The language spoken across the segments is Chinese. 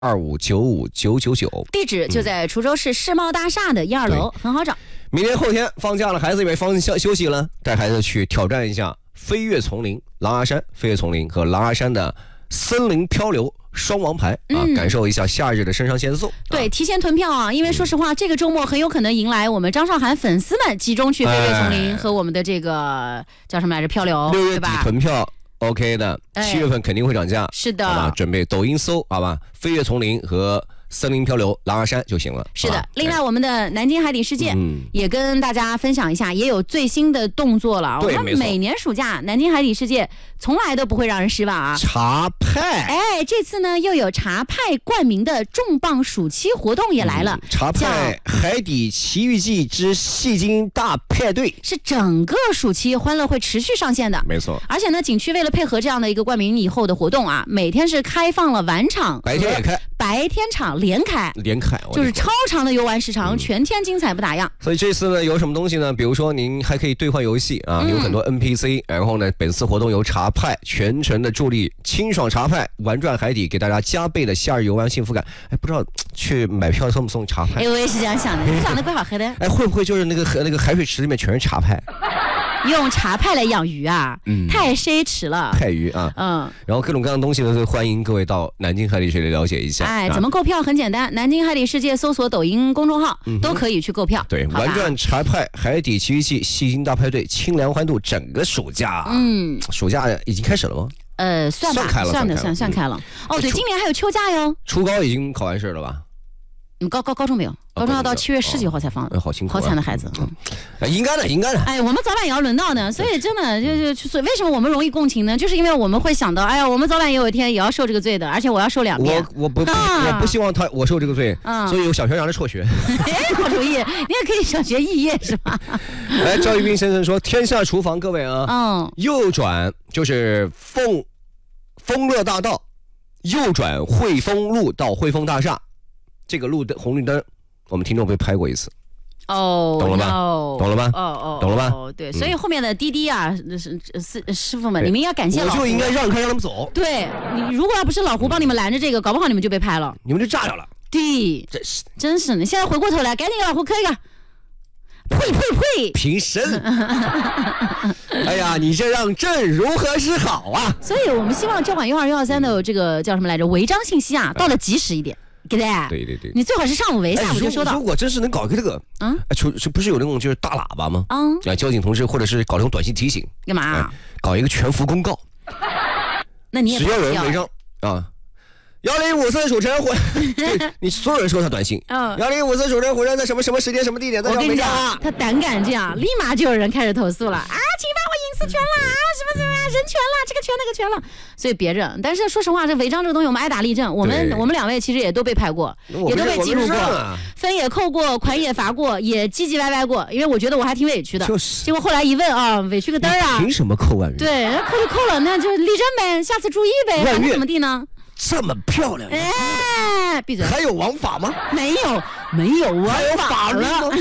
25959999， 地址就在滁州市世贸大厦的1、2楼，很好找。 明天后天放假了，孩子以为放休息了，带孩子去挑战一下飞跃丛林狼牙山、飞跃丛林和狼牙山的森林漂流双王牌啊，感受一下夏日的肾上腺素。 对，提前囤票啊，因为说实话，这个周末很有可能迎来我们张韶涵粉丝们集中去飞跃丛林和我们的这个叫什么来着漂流 ，6月底囤票 OK 的，7月份肯定会涨价。 是的， 好吧，准备抖音搜好吧，飞跃丛林和森林漂流狼牙山就行了。 是的，另外我们的南京海底世界也跟大家分享一下，也有最新的动作了。我们每年暑假南京海底世界从来都不会让人失望啊。 茶派， 哎，这次呢又有茶派冠名的重磅暑期活动也来了。 茶派海底奇遇记之戏精大派对， 是整个暑期欢乐会持续上线的。 没错。 而且呢，景区为了配合这样的一个冠名以后的活动啊，每天是开放了晚场， 白天也开， 白天场连开，就是超长的游玩时长，全天精彩不打烊。 所以这次呢有什么东西呢？比如说您还可以兑换游戏啊，有很多 NPC，然后呢本次活动由茶派全程的助力，清爽茶派玩转海底，给大家加倍的夏日游玩幸福感。哎，不知道去买票送不送茶派？ 哎，我也是这样想的，你想的怪好喝的。 哎，会不会就是那个海水池里面全是茶派？ 用茶派来养鱼啊，太奢侈了。 派鱼啊，然后各种各样的东西呢，欢迎各位到南京海底世界了解一下。 哎，怎么购票很简单，南京海底世界搜索抖音公众号都可以去购票。 对，玩转茶派海底奇遇记戏精大派对，清凉欢度整个暑假。暑假已经开始了吗？ 算开了。哦，对，今年还有秋假哟。 初高已经考完试了吧？ 高中没有，高中要到7月19号才放。 好辛苦， 好惨的孩子。 应该的。 哎，我们早晚也要轮到的，所以真的所以为什么我们容易共情呢？就是因为我们会想到，哎呀，我们早晚也有一天也要受这个罪的，而且我要受2遍。 我不希望我受这个罪，所以有小学让他辍学。 哎，好主意，你也可以小学肄业是吧？ 来，赵一斌先生说，天下厨房各位啊，右转就是丰乐大道，右转汇丰路到汇丰大厦。这个路的红绿灯，我们听众被拍过一次。懂了吧？懂了吧？ 对，所以后面的滴滴啊，师傅们，你们要感谢老胡。 我就应该让开让他们走。 对，你如果要不是老胡帮你们拦着这个，搞不好你们就被拍了， 你们就炸掉了。 对，真是你现在回过头来，赶紧给老胡磕一个。呸！ 平身！哎呀，你这让朕如何是好啊？ 所以我们希望交管121、123的这个叫什么来着违章信息啊，到了及时一点。对，你最好是上午围，下午就收到。 如果真是能搞一个这个，不是有那种就是大喇叭吗？交警同志或者是搞这种短信提醒， 干嘛？ 搞一个全幅公告。 那你也只要有人违章啊，105次主持人你所有人收他短信，105次主持人火车在什么时间什么地点在违章啊？他胆敢这样，立马就有人开始投诉了啊！请把我隐私权了啊！什么人权了，这个权那个权了，所以别着。但是说实话，这违章这个东西我们挨打立正，我们2位其实也都被拍过，也都被记录过，分也扣过，款也罚过，也唧唧歪歪过，因为我觉得我还挺委屈的。结果后来一问啊，委屈个嘚儿啊！ 凭什么扣万元？ 对，扣就扣了，那就立正呗，下次注意呗，还能怎么地呢？ 这么漂亮， 哎，闭嘴！ 还有王法吗？ 没有王法了。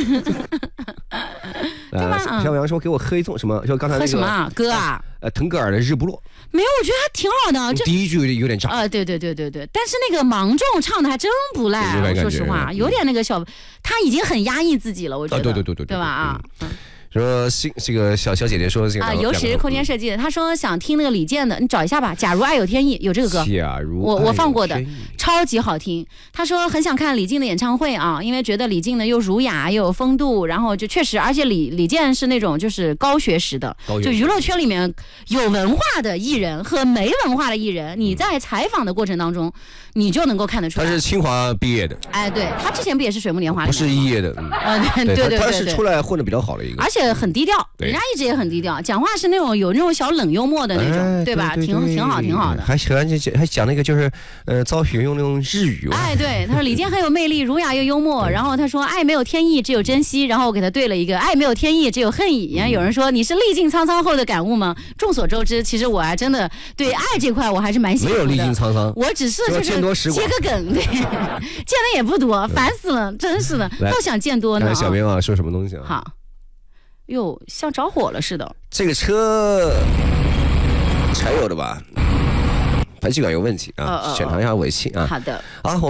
对吧？ 小杨说给我喝一盅什么？就刚才那个喝什么啊？哥啊？ 腾格尔的日不落。 没有，我觉得还挺好的。这第一句有点炸啊！对，但是那个芒种唱的还真不赖，说实话，有点那个他已经很压抑自己了，我觉得。对吧？啊。 说这个小姐姐说这个游池空间设计的，她说想听那个李健的，你找一下吧。假如爱有天意，有这个歌，我放过的，超级好听。她说很想看李静的演唱会啊，因为觉得李静呢又儒雅又有风度，然后就确实，而且李健是那种就是高学识的，就娱乐圈里面有文化的艺人和没文化的艺人，你在采访的过程当中，你就能够看得出来。 他是清华毕业的， 哎，对他之前不也是水木年华里面， 不是肄业的， 对， 他是出来混的比较好的一个， 而且很低调，人家一直也很低调，讲话是那种有那种小冷幽默的那种，对吧？挺好的。 还讲那个就是遭许用那种日语。 哎，对，他说李健很有魅力，儒雅又幽默。然后他说爱没有天意，只有珍惜。然后我给他对了一个爱没有天意，只有恨意。然后有人说你是历尽沧桑后的感悟吗？众所周知，其实我还真的对爱这块我还是蛮喜欢的。 没有历尽沧桑， 我只是就是接个梗，对，见的也不多，烦死了，真是的，倒想见多呢。 小明啊，说什么东西啊？ 好。哟，像着火了似的。 这个车柴油的吧？排气管有问题啊，检查一下尾气啊。 好的。 好。